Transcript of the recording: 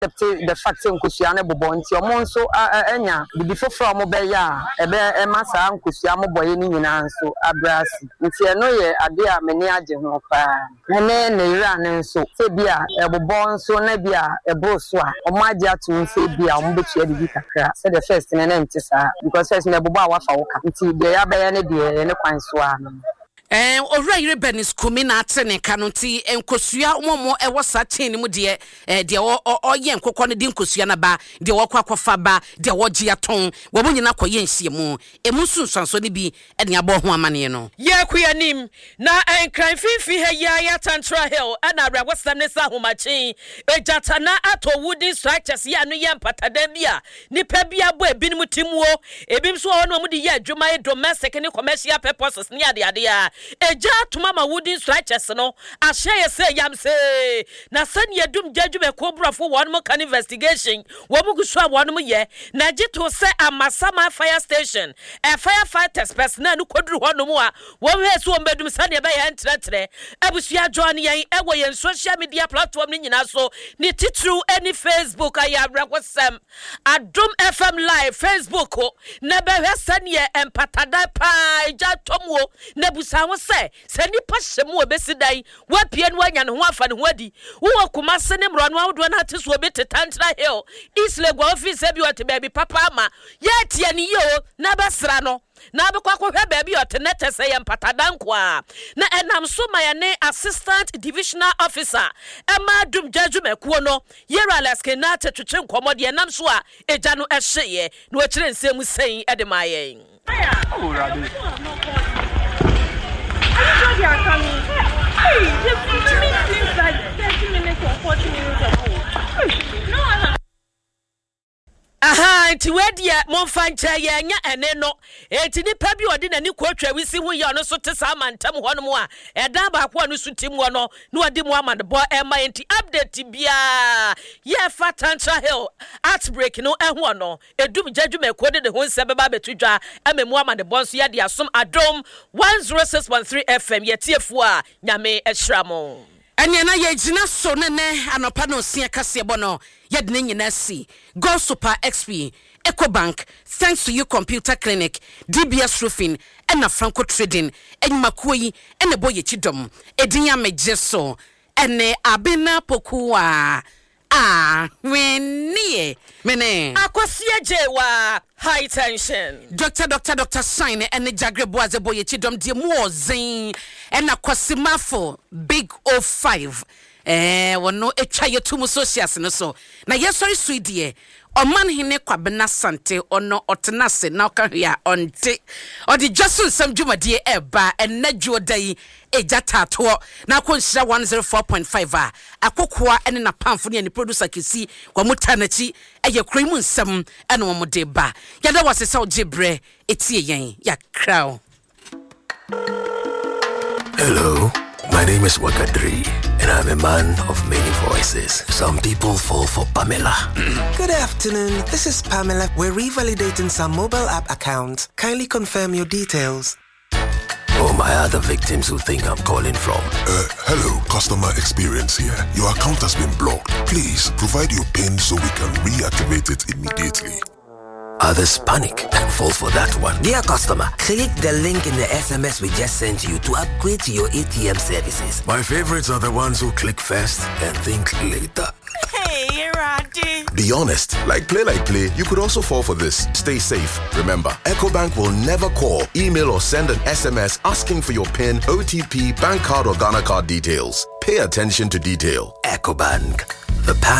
the fact nkusua ne bobɔ nti omo nso anya before from obeya ebe emasa nkusua mo boye ni nyina nso abrasi nti eno ye ade a meni age ho pa ne ira ne nso se bia ebobɔ nso na bia ebo so a omo age atu nso bia omo betua di kakra se the first ne nti sa because first ne ebobɔ a wafa woka nti de ya bɛya ne de ne kwan so a no owura yire benis kumi na atene kanoti enkosua omomo ewo satin mu de oye nkokɔ ne de nkosua na ba de wakwafa ba de wogia ton wo nyina koye nhyiemu emu sunsanso ne bi ene abo ho amane no ye kuyanim na enkran fifi ha ya Tantra Hill ana awasam ne sa homachi ejatana ato wooden structures ya no ye mpatada bia nipa bia bo ebinum timuo ebim so ho no mu de ye adwuma domestic ne commercial purposes ne ade ya eja tuma ma wooden structures no ahye say yam say na sane yadum jadwume ko brafo won mo kan investigation wo mu gusu a won mo ye na gito say amasama fire station firefighters personnel no koduru hono mu a wo hesu wo bedum sane be ye entretre abusua join yen ewo yen social media platform ni nyina so ni titru any Facebook ayabrakosem Adom FM live Facebook na be hwesane ye empatada pa eja tomo na busa wo se nipa hyemu obesidai wapie no anya ne ho afa ne ho adi wo Kumase ne mro no awodo na teso obete Tantra Hill East Lagos office bi wote baby papa ama ye tie ne yo na besra no na abekwa hwe baby ote nete se ye mpatadanko a na enam so mayane assistant divisional officer Emma Adom Jadwumekuo no yera alaske na tetwetwe nkomo de enam so a eja no ehye no akire nsem sen ede mayen They are coming. Hey, the meeting seems like 30 minutes or 40 minutes ago. No, aha nti wedia monfancha ye nya ene no enti nipa bi odi na ni kwatwa wisi hu ye no so te sa mantam ho no a eda ba kwa no su tim ho no no odi mu amadebo ema enti update bia ye fa Tantra Hill outbreak no eho no edum Jadwumekuo de ho nse beba betudwa ememu amadebo so ye de asom Adom 106.3 FM ye tiefu a nyame ehiramo anya na ye gina so ne anopa no sia kase bono ye de nyina si Go Super XP EcoBank thanks to you Computer Clinic DBS Roofing and Franco Trading enyumakuo yi ene boye chidom edinya mejeso ene abena pokua wenie mene akosie jewa high tension Dr. Sign and Jagrebo as a boy chidom de more zin and akosimafo big 05 wono etwa yetumu socials no so na yesori suidie oman hine kwabena sante ono otenase na okahia onte odi jason sam dwumadie eba enadwo dai ejatato na konhira 104.5 a akokoa ene na pamfo ne producer kisi kwa mutanachi eye kroimu nsam ene wo mode ba yada wasesa ojebre etie yen ya crow. Hello, my name is Wakadri, and I'm a man of many voices. Some people fall for Pamela. Good afternoon. This is Pamela. We're revalidating some mobile app accounts. Kindly confirm your details. Oh, my other victims who think I'm calling from. Hello, customer experience here. Your account has been blocked. Please provide your PIN so we can reactivate it immediately. Others panic and fall for that one. Dear customer, click the link in the SMS we just sent you to upgrade to your ATM services. My favorites are the ones who click first and think later. Hey, Roddy. Be honest. Like play, you could also fall for this. Stay safe. Remember, EcoBank will never call, email, or send an SMS asking for your PIN, OTP, bank card, or Ghana card details. Pay attention to detail. EcoBank. The path